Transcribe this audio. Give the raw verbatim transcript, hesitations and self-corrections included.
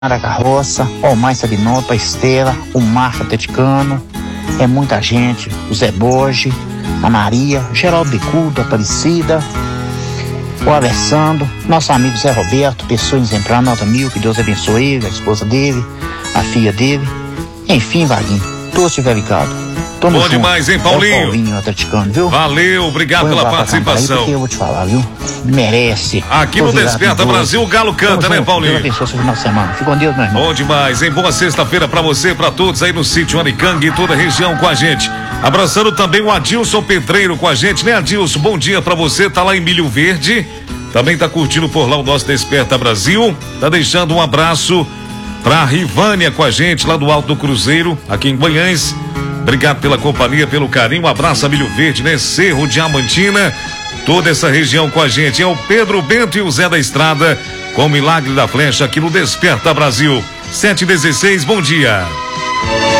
a carroça, ó, o Mais Sabinoto, a Estela, o Marco Atleticano, é muita gente, o Zé Borges, a Maria, Geraldo Bicudo, a Aparecida, o Alessandro, nosso amigo Zé Roberto, pessoa exemplar, nota mil, que Deus abençoe ele, a esposa dele, a filha dele, enfim, Vaguinho, todos estiver ligado. Tamo Bom junto. demais, hein, Paulinho? É o Paulinho atleticano, viu? Valeu, obrigado Põe pela lá pra participação. cantar aí, eu vou te falar, viu? Merece. Aqui Tô no virado Desperta em dois. Brasil, o Galo canta, Tamo né, junto. Paulinho? Deus abençoe esse final de semana. Fica com Deus, meu irmão. Bom demais, hein? Boa sexta-feira pra você, pra todos aí no sítio Aricangue e toda a região com a gente. Abraçando também o Adilson Pedreiro com a gente, né, Adilson? Bom dia pra você, tá lá em Milho Verde. Também tá curtindo por lá o nosso Desperta Brasil. Tá deixando um abraço pra Rivânia com a gente lá do Alto do Cruzeiro, aqui em Goiânia. Obrigado pela companhia, pelo carinho. Um abraço a Milho Verde, né? Cerro Diamantina, toda essa região com a gente. É o Pedro Bento e o Zé da Estrada com o Milagre da Flecha aqui no Desperta Brasil. sete e dezesseis, bom dia.